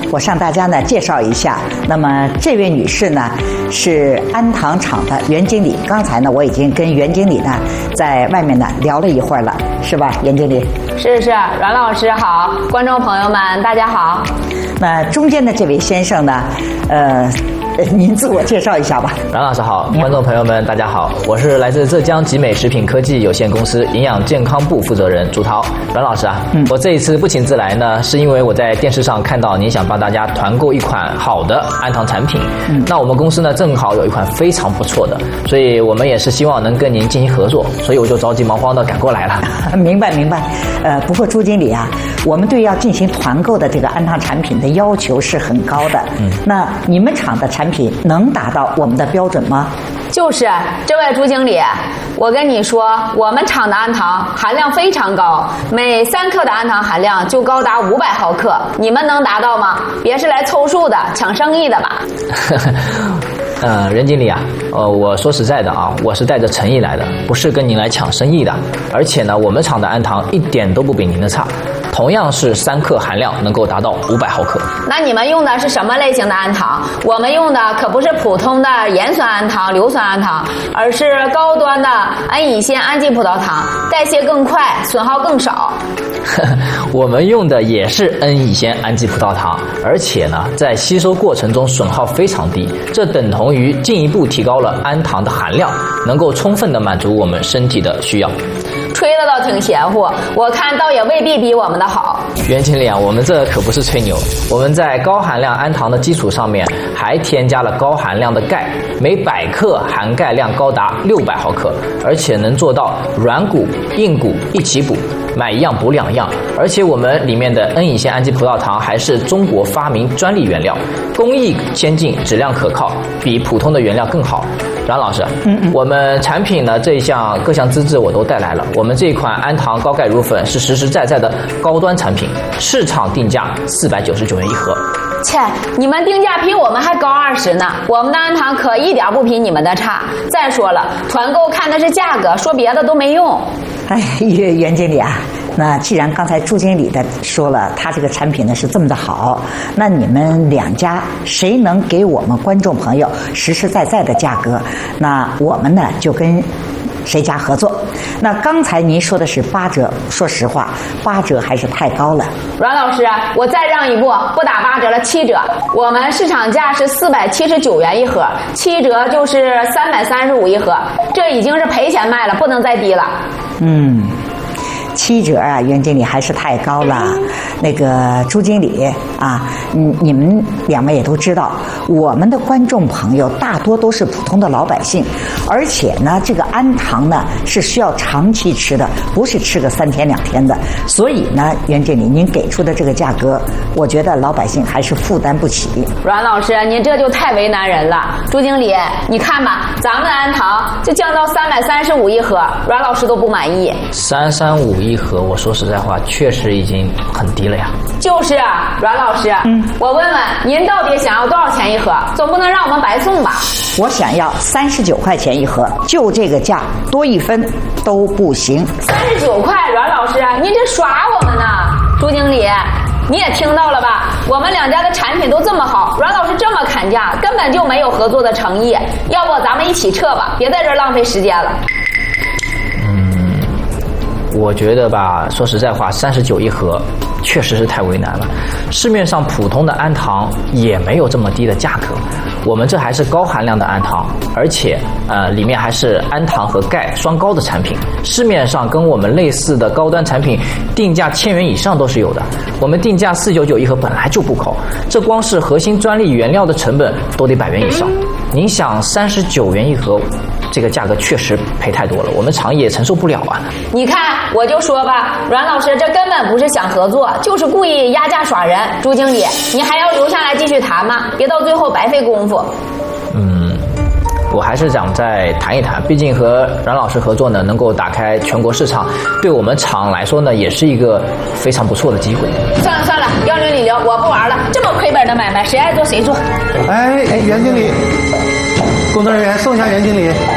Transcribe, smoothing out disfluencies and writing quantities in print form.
我向大家呢介绍一下。那么这位女士呢是安堂厂的袁经理。刚才呢我已经跟袁经理呢在外面呢聊了一会儿了，是吧，袁经理？ 是，阮老师好，观众朋友们大家好。 那中间的这位先生呢，您自我介绍一下吧。 阮老师好，观众朋友们大家好，我是来自浙江集美食品科技有限公司营养健康部负责人朱涛。阮老师啊，我这一次不请自来呢，是因为我在电视上看到您想帮大家团购一款好的安堂产品。那我们公司呢正好有一款非常不错的，所以我们也是希望能跟您进行合作，所以我就着急忙慌的赶过来了。 明白。不过朱经理啊，我们对要进行团购的这个安堂产品的要求是很高的。那你们厂的产品能达到我们的标准吗？ 就是这位朱经理，我跟你说，我们厂的安堂含量非常高，每3克的安堂含量就高达500毫克，你们能达到吗？别是来凑数的、抢生意的吧？ 任经理啊，我说实在的啊，我是带着诚意来的，不是跟您来抢生意的。而且呢，我们厂的安堂一点都不比您的差，同样是3克含量能够达到500毫克。 那你们用的是什么类型的安堂？我们用的可不是普通的盐酸安堂、硫酸安堂，而是高端的N乙酰氨基葡萄糖，代谢更快，损耗更少。 我们用的也是N乙酰氨基葡萄糖，而且呢，在吸收过程中损耗非常低，这等同于进一步提高了安糖的含量，能够充分的满足我们身体的需要。 吹的倒挺邪乎，我看倒也未必比我们的好。 袁经理啊，我们这可不是吹牛，我们在高含量安糖的基础上面还添加了高含量的钙，每100克含钙量高达600毫克，而且能做到软骨硬骨一起补，买一样补2样。而且我们里面的N乙酰氨基葡萄糖还是中国发明专利原料，工艺先进，质量可靠，比普通的原料更好。阮老师，我们产品呢各项资质我都带来了。我们这款安堂高钙乳粉是实实在在的高端产品，市场定价499元一盒。 切，你们定价比我们还高20呢，我们的安堂可一点不比你们的差。再说了，团购看的是价格，说别的都没用。 哎，袁经理啊，那既然刚才朱经理的说了，他这个产品呢是这么的好，那你们2家谁能给我们观众朋友实实在在的价格，那我们呢就跟谁家合作。那刚才您说的是8折，说实话8折还是太高了。 阮老师，我再让一步，不打8折了，7折。我们市场价是479元一盒，7折就是335一盒，这已经是赔钱卖了，不能再低了。 7折啊，袁经理还是太高了。那个朱经理啊，你们2位也都知道，我们的观众朋友大多都是普通的老百姓，而且呢，这个安堂呢是需要长期吃的，不是吃个3天2天的。所以呢，袁经理您给出的这个价格，我觉得老百姓还是负担不起。 阮老师，您这就太为难人了。朱经理，你看吧，咱们的安堂就降到335一盒，阮老师都不满意。 335一盒，我说实在话，确实已经很低了呀。 就是啊，阮老师，我问问您到底想要多少钱一盒？总不能让我们白送吧？ 我想要39块钱一盒，就这个价，多1分都不行。 39块，阮老师，您这耍我们呢？朱经理，你也听到了吧？我们2家的产品都这么好，阮老师这么砍价，根本就没有合作的诚意。要不咱们一起撤吧，别在这儿浪费时间了。 我觉得吧，说实在话，39一盒确实是太为难了。市面上普通的安糖也没有这么低的价格，我们这还是高含量的安糖，而且里面还是安糖和钙双高的产品。市面上跟我们类似的高端产品定价1000元以上都是有的，我们定价499一盒本来就不高，这光是核心专利原料的成本都得100元以上。您想39元一盒，这个价格确实赔太多了，我们厂也承受不了啊。 你看，我就说吧，阮老师这根本不是想合作，就是故意压价耍人。朱经理，你还要留下来继续谈吗？别到最后白费功夫。 我还是想再谈一谈，毕竟和阮老师合作呢，能够打开全国市场，对我们厂来说呢，也是一个非常不错的机会。 算了，要领你留，我不玩了。这么亏本的买卖，谁爱做谁做。 哎，袁经理，工作人员送一下袁经理。